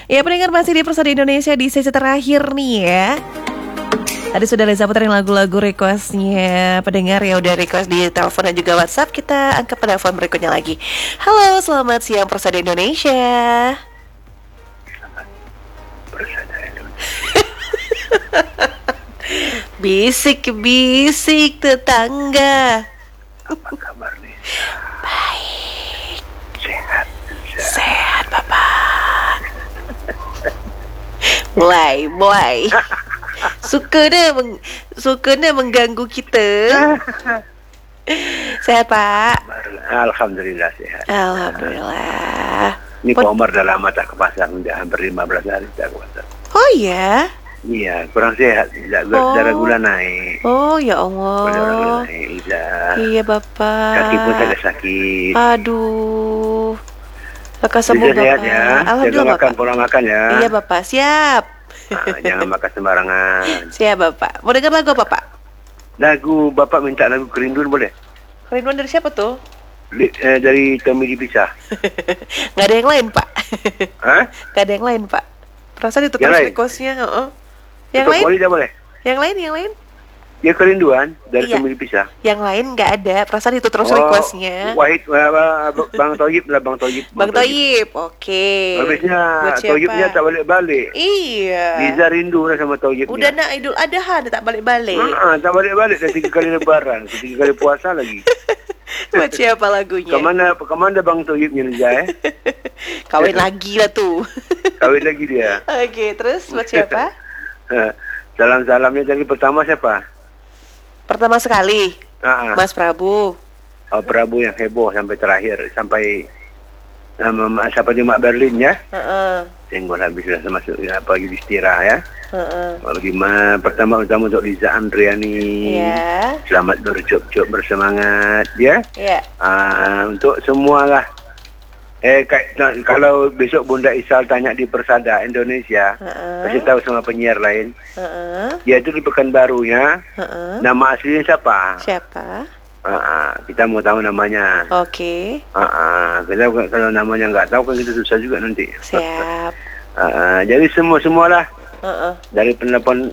Ya pendengar masih di Persada Indonesia di sesi terakhir nih ya. Tadi sudah Reza puterin lagu-lagu requestnya pendengar ya, udah request di telepon dan juga WhatsApp. Kita angkat telepon berikutnya lagi. Halo, selamat siang Persada Indonesia. Persada Indonesia. Bisik-bisik tetangga. Apa kabar nih? Baik. Sehat. Sehat Bapak. Mulai. Suka dia mengganggu kita. Sehat Pak? Alhamdulillah sehat. Alhamdulillah. Ini Pak Omar dah lama tak ke pasar, udah hampir 15 hari tak ke pasar. Oh ya? Iya, kurang sehat. Darah gula naik. Oh ya Darah gula Allah. naik. Iya Bapak. Kaki pun saya sakit. Aduh. Lekas sembuh Bisa sehat Bapak. ya. Jaga Alhamdulillah makan, Bapak. pola makan ya. Iya Bapak, siap. Jangan makan sembarangan. Siap Bapak. Mau dengar lagu apa Pak? Lagu Bapak minta lagu Kerinduan boleh? Kerinduan dari siapa tuh? Dari Tommy Dipisah. Nggak ada yang lain Pak. Hah? Nggak ada yang lain Pak. Perasaan itu Yang terus lain? requestnya. Yang Untuk lain? Poli dah boleh? Yang lain? Ya Kerinduan dari Iya. Tommy Dipisah. Yang lain nggak ada. Perasaan itu terus requestnya. Wahid, Bang Toyib lah, Bang Toyib. Bang Toyib, oke. Habisnya Buat siapa? Toyibnya tak balik-balik. Iya. Liza rindu lah sama Toyibnya. Udah nak Idul Adha dah tak balik-balik. Tak balik-balik dah 3 kali lebaran, 3 kali puasa lagi. Buat siapa lagunya? Kemana Bang Toyibnya Liza Kawin lagi lah tuh. Kawin lagi dia. Oke, terus buat siapa? Salam-salamnya dari pertama siapa? Pertama sekali, Mas Prabu. Prabu yang heboh sampai terakhir, sampai siapa di Mak Berlin ya? Tengok habis sudah masuk ya, pagi istirahat ya. Lagi pertama untuk Liza Andriani. Iya. Selamat bercop-cop bersemangat ya. Iya. Untuk semualah. Kalau besok Bunda Isal tanya di Persada Indonesia, kasih tahu sama penyiar lain. Dia itu di Pekanbaru ya. Nama aslinya siapa? Siapa? Kita mau tahu namanya. Oke. Kita kalau namanya nggak tahu kan kita susah juga nanti. Siap. Jadi semualah dari penelpon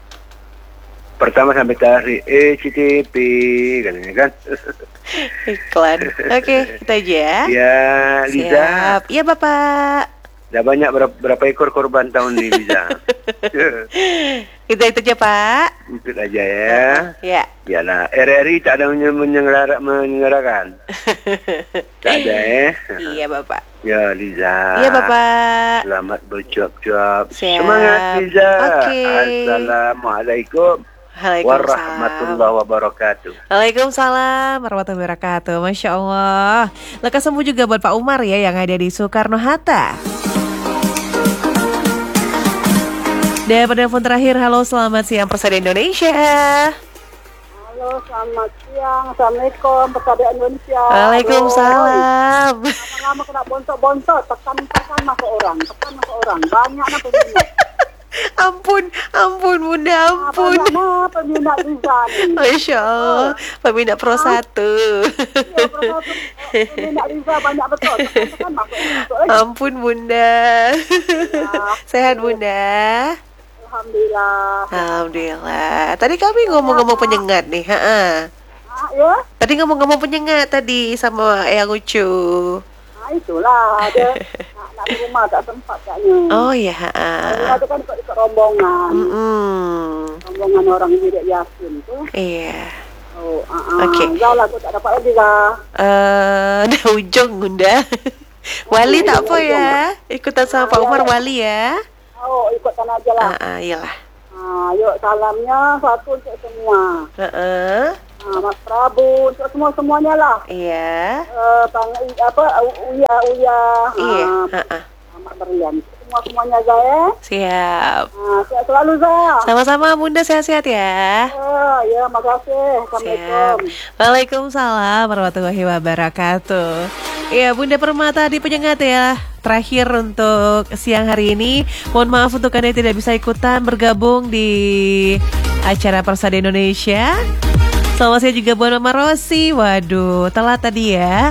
pertama sampai terakhir CTP katanya kan. Iklan. Oke, kita aja ya. Ya, Liza. Siap. Iya, Bapak. Udah banyak berapa ekor korban tahun ini, Liza? Kita itu aja, Pak. Ikut aja ya. Ya. Yalah, RRI tak ada menyelenggarakan. Tak ada Iya, Bapak. Ya, Liza. Iya, Bapak. Selamat bercuap-cuap. Siap. Semangat, Liza. Oke. Assalamualaikum warahmatullahi wabarakatuh. Waalaikumsalam warahmatullahi wabarakatuh. Masya Allah. Lekas sembuh juga buat Pak Umar ya yang ada di Soekarno-Hatta. Dan pada telepon terakhir, halo selamat siang Persada Indonesia. Halo, selamat siang. Assalamualaikum, Persada Indonesia. Waalaikumsalam. Lama-lama kena bontot-bontot, tekan masuk orang. Banyak lah peminat. Ampun Bunda, ampun. Banyak peminat Liza nih. Masya Allah, peminat Pro 1. Iya, peminat Liza banyak betul. Tekan masuk lagi. Ampun Bunda. Sehat Bunda. Alhamdulillah. Tadi kami ngomong-ngomong penyengat nih. Ya? Tadi ngomong-ngomong penyengat tadi sama Eyang Ucu. Itulah ada nak di rumah tak sempat kayaknya. Oh ya. Ada kan ikut rombongan. Rombongan orang Mirip Yasin tuh. Iya. Oke. Jauh lah, aku tak dapat lagi lah. Dah ujung Bunda. Wali tak apa ya. Ikutan sama Pak Umar Wali ya. Oh, ikutkan aja lah. Iyalah. Yuk, salamnya satu untuk semua. Mas Prabu, untuk semua-semuanya lah. Iya. Uya. Iya. Mak Berlian. Semua-semuanya Zaya. Siap. Sehat selalu Zaya. Sama-sama Bunda, sehat-sehat ya. Ya, makasih. Assalamualaikum. Waalaikumsalam warahmatullahi wabarakatuh. Ya Bunda Permata di penyengat ya. Terakhir untuk siang hari ini. Mohon maaf untuk Anda yang tidak bisa ikutan bergabung di acara Persada Indonesia. Sama saya juga buat Mama Rosi. Waduh, telat tadi ya.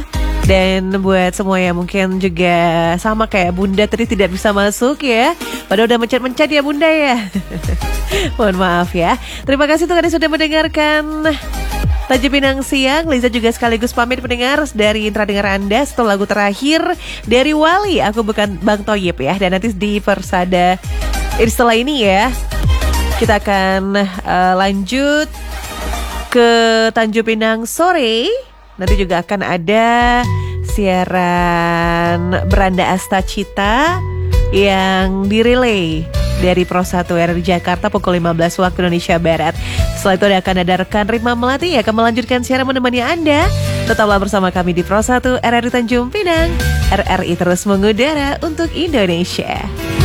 Dan buat semua yang mungkin juga sama kayak Bunda tadi tidak bisa masuk ya, padahal udah mencet-mencet ya Bunda ya. Mohon maaf ya. Terima kasih untuk Anda sudah mendengarkan Tanjung Pinang Siang. Liza juga sekaligus pamit pendengar dari Intra Dengar Anda setelah lagu terakhir dari Wali, Aku Bukan Bang Toyib ya. Dan nanti di Persada setelah ini ya, kita akan lanjut ke Tanjung Pinang sore. Nanti juga akan ada siaran Beranda Asta Cita yang direlay dari Pro 1 RRI Jakarta pukul 15 waktu Indonesia Barat. Setelah itu akan ada rekan Rima Melati yang akan melanjutkan siaran menemani Anda. Tetaplah bersama kami di Pro 1 RRI Tanjung Pinang. RRI terus mengudara untuk Indonesia.